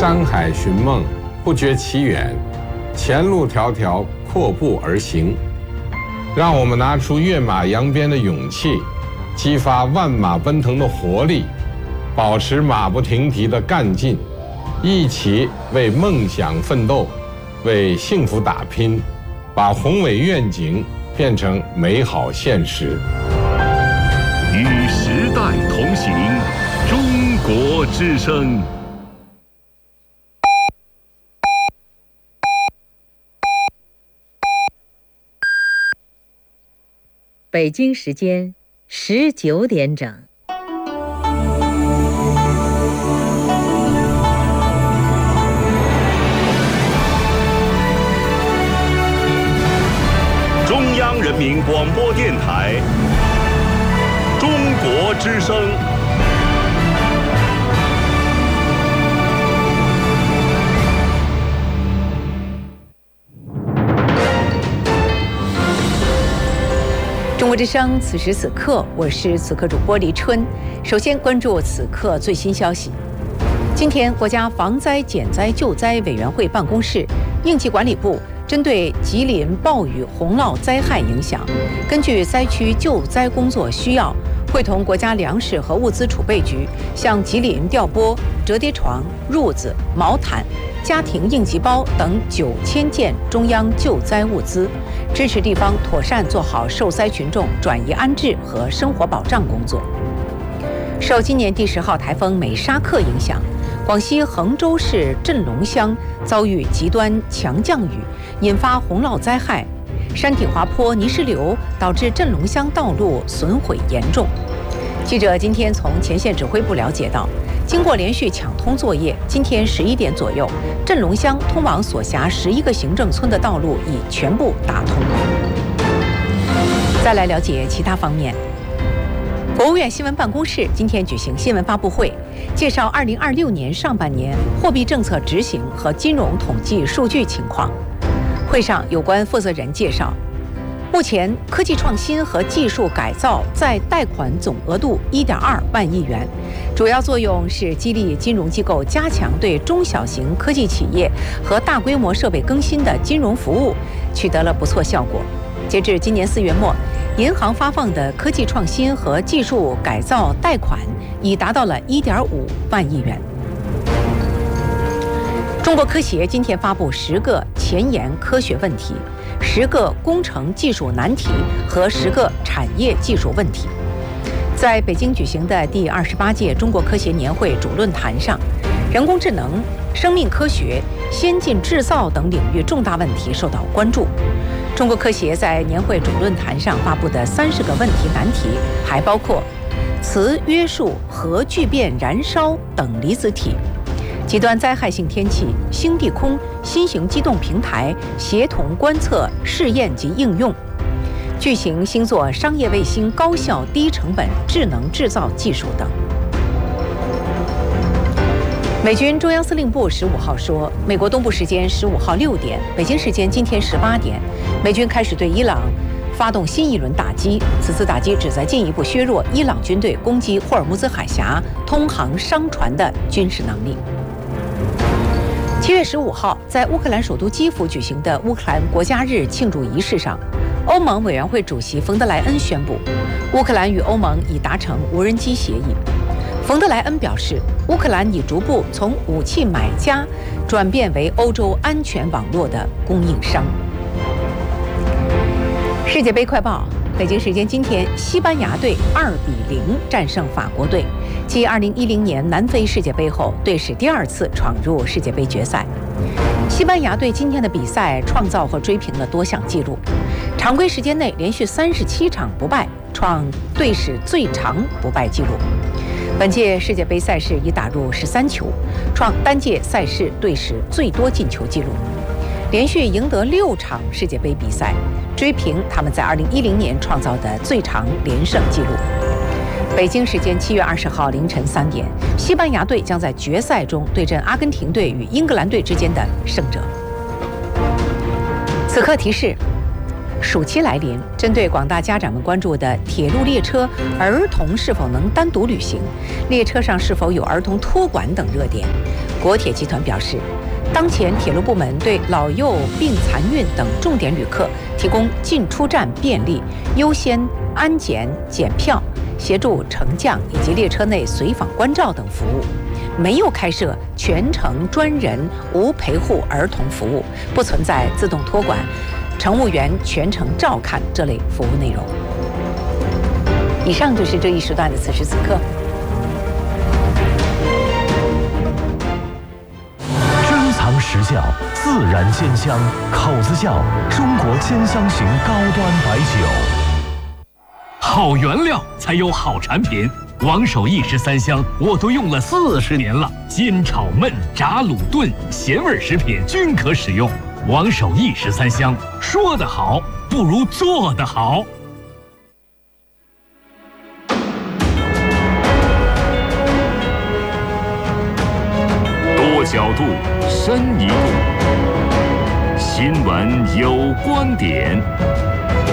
山海寻梦，不觉其远，前路迢迢，阔步而行。让我们拿出跃马扬鞭的勇气，激发万马奔腾的活力，保持马不停蹄的干劲，一起为梦想奋斗，为幸福打拼，把宏伟愿景变成美好现实。 与时代同行，中国之声。 北京时间19点整。 中央人民广播电台，中国之声。 中国之声，此时此刻，我是此刻主播黎春。首先关注此刻最新消息。今天，国家防灾减灾救灾委员会办公室、应急管理部针对吉林暴雨洪涝灾害影响，根据灾区救灾工作需要，会同国家粮食和物资储备局向吉林调拨折叠床、褥子、毛毯、家庭应急包等9000件中央救灾物资，支持地方妥善做好受灾群众转移安置和生活保障工作。受今年第10号台风美沙克影响，广西衡州市镇龙乡遭遇极端强降雨，引发洪涝灾害，山体滑坡、泥石流导致镇龙乡道路损毁严重。记者今天从前线指挥部了解到，经过连续抢通作业，今天11点左右，镇龙乡通往所辖11个行政村的道路已全部打通。再来了解其他方面。国务院新闻办公室今天举行新闻发布会，介绍2026年上半年货币政策执行和金融统计数据情况。会上，有关负责人介绍，目前科技创新和技术改造在贷款总额度1.2万亿元，主要作用是激励金融机构加强对中小型科技企业和大规模设备更新的金融服务，取得了不错效果。截至今年4月末，银行发放的科技创新和技术改造贷款已达到了1.5万亿元。中国科协今天发布10个前沿科学问题、10个工程技术难题和10个产业技术问题。在北京举行的第28届中国科协年会主论坛上，人工智能、生命科学、先进制造等领域重大问题受到关注。中国科协在年会主论坛上发布的30个问题难题，还包括磁约束、核聚变燃烧等离子体、极端灾害性天气、星地空、新型机动平台、协同观测、试验及应用、巨型星座商业卫星高效低成本智能制造技术等。美军中央司令部15号说，美国东部时间15号6点，北京时间今天18点，美军开始对伊朗发动新一轮打击。此次打击旨在进一步削弱伊朗军队攻击霍尔木兹海峡通航商船的军事能力。7月15号，在乌克兰首都基辅举行的乌克兰国家日庆祝仪式上，欧盟委员会主席冯德莱恩宣布，乌克兰与欧盟已达成无人机协议。冯德莱恩表示，乌克兰已逐步从武器买家转变为欧洲安全网络的供应商。世界杯快报：北京时间今天，西班牙队2-0战胜法国队，继2010年南非世界杯后，队史第2次闯入世界杯决赛。西班牙队今天的比赛创造和追平了多项纪录，常规时间内连续37场不败，创队史最长不败纪录。本届世界杯赛事已打入13球，创单届赛事队史最多进球纪录，连续赢得6场世界杯比赛，追平他们在2010年创造的最长连胜纪录。北京时间7月20号凌晨3点，西班牙队将在决赛中对阵阿根廷队与英格兰队之间的胜者。此刻提示：暑期来临，针对广大家长们关注的铁路列车儿童是否能单独旅行，列车上是否有儿童托管等热点， 国铁集团表示，当前铁路部门对老幼病残孕等重点旅客提供进出站便利、优先安检检票、协助乘降以及列车内随访关照等服务，没有开设全程专人无陪护儿童服务，不存在自动托管、乘务员全程照看这类服务内容。以上就是这一时段的此时此刻。 珍藏时效，自然鲜香，口子窖中国鲜香型高端白酒。 好原料才有好产品。王守义13香我都用了40年了，煎炒焖炸卤炖咸味食品均可使用。王守义13香，说得好不如做得好。 多角度，深一度。新闻有观点。